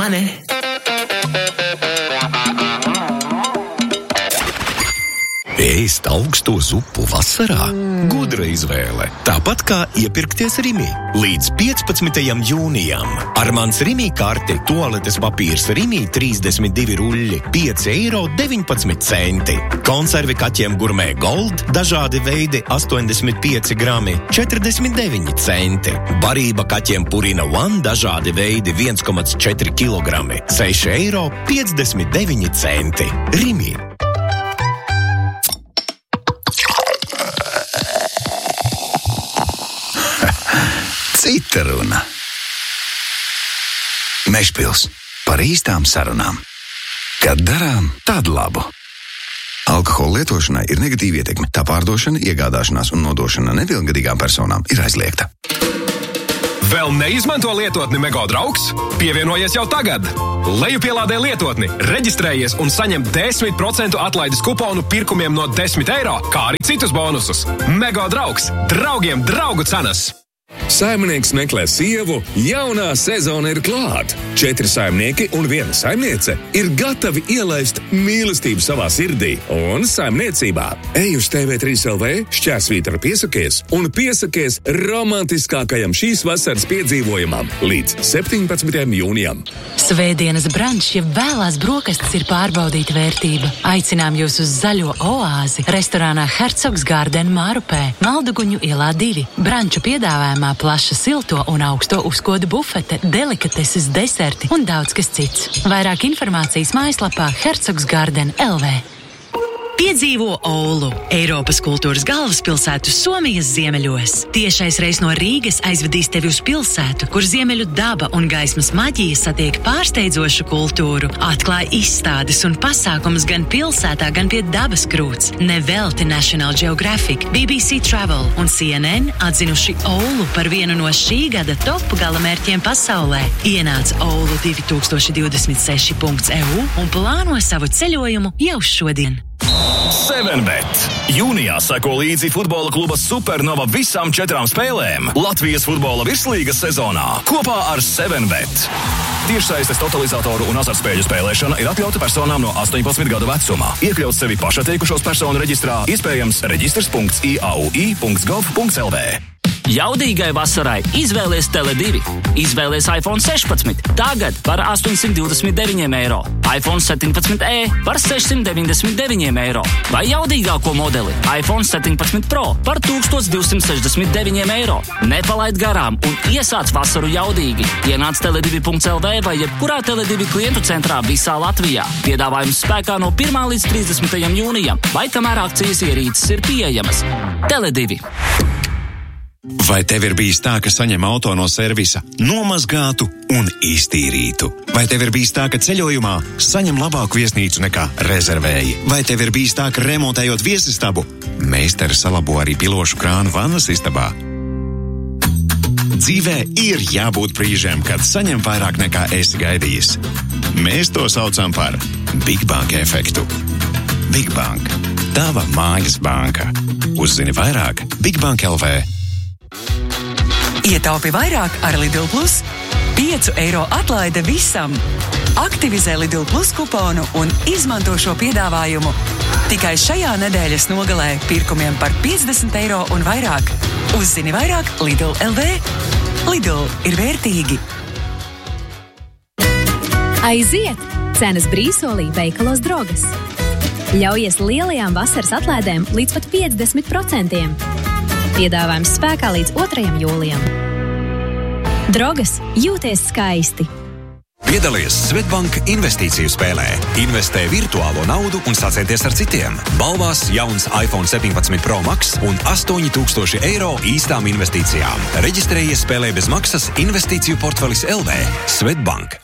ne? Ēst augsto zupu vasarā? Gudra izvēle. Tāpat kā iepirkties Rimi. Līdz 15. jūnijam. Ar mans Rimi karti tualetes papīrs Rimi 32 ruļļi, 5,19 eiro. Konservi kaķiem Gurmē Gold, dažādi veidi 85 grami, 49 centi. Barība kaķiem Purina One, dažādi veidi 1,4 kilogrami, 6,59 eiro. Rimi. Cita runa. Mežpils par īstām sarunām. Kad darām tādu labu. Alkohola lietošanai ir negatīva ietekme. Tā pārdošana, iegādāšanās un nodošana nepilngadīgām personām ir aizliegta. Vēl neizmanto lietotni Mego draugs? Pievienojies jau tagad! Lejupielādē lietotni, reģistrējies un saņem 10% atlaides kuponu pirkumiem no 10 eiro, kā arī citus bonusus. Mego draugs! Draugiem draugu cenas! Saimnieks meklē sievu, jaunā sezona ir klāt. 4 saimnieki un 1 saimniece ir gatavi ielaist mīlestību savā sirdī un saimniecībā. Ej uz TV3LV, šķērsvītra piesakies un piesakies romantiskākajam šīs vasaras piedzīvojumam līdz 17. jūnijam. Svētdienas brančs, ja vēlās brokastis ir pārbaudīta vērtība. Aicinām jūs uz zaļo oāzi restorānā Hercogs Garden Mārupē, Malduguņu ielā 2. Branču piedāvājumā plaša silto un augsto uzkodu bufete, delikateses, deserti un daudz kas cits. Vairāk informācijas mājaslapā Hercogs Garden LV. Piedzīvo Oulu, Eiropas kultūras galvaspilsētu Somijas ziemeļos. Tiešais reis no Rīgas aizvedīs tevi uz pilsētu, kur ziemeļu daba un gaismas maģija satiek pārsteidzošu kultūru, atklāja izstādes un pasākumus gan pilsētā, gan pie dabas krūts. Nevelti National Geographic, BBC Travel un CNN atzinuši Oulu par vienu no šī gada top galamērķiem pasaulē. Ienāc oulu2026.eu un plāno savu ceļojumu jau šodien. 7bet. Jūnijā seko līdzi futbola kluba Supernova visām 4 spēlēm Latvijas futbola virslīgas sezonā kopā ar 7bet. Tiešsaistes totalizatoru un azartspēļu spēlēšana ir atļauta personām no 18 gadu vecumā. Iekļaut sevi pašatteikušos personu reģistrā, iespējams reģistrs.iau.gov.lv. Jaudīgai vasarai izvēlies Tele2. Izvēlies iPhone 16. Tagad par 829 eiro. iPhone 17e par 699 eiro. Vai jaudīgāko modeli iPhone 17 Pro par 1269 eiro. Nepalaid garām un iesāc vasaru jaudīgi. Ienāc Tele2.lv vai jebkurā Tele2 klientu centrā visā Latvijā. Piedāvājums spēkā no 1. līdz 30. jūnijam, vai kamēr akcijas ierīces ir pieejamas. Tele2. Vai tev ir bijis tā, ka saņem auto no servisa nomazgātu un iztīrītu? Vai tev ir bijis tā, ka ceļojumā saņem labāku viesnīcu nekā rezervēji? Vai tev ir bijis tā, ka remontējot viesistabu meistari salabo arī pilošu krānu vannas istabā? Dzīvē ir jābūt brīžiem, kad saņem vairāk nekā esi gaidījis. Mēs to saucam par Big Bank efektu. Big Bank. Tava mājas banka. Uzzini vairāk Bigbank LV. Ietaupi vairāk ar Lidl Plus. 5 eiro atlaide visam. Aktivizē Lidl Plus kuponu un izmanto šo piedāvājumu. Tikai šajā nedēļas nogalē pirkumiem par 50 eiro un vairāk. Uzzini vairāk Lidl LV. Lidl ir vērtīgi. Aiziet! Cenas brīsolī veikalos Drogas. Ļaujies lielajām vasaras atlaidēm līdz pat 50%. Piedāvājums spēkā līdz 2. jūlijam. Drogas, jūties skaisti! Piedalies Svetbank investīciju spēlē. Investē virtuālo naudu un sacensties ar citiem. Balvās jauns iPhone 17 Pro Max un 8000 eiro īstām investīcijām. Reģistrējies spēlē bez maksas investīciju portfelis LV. Svetbank.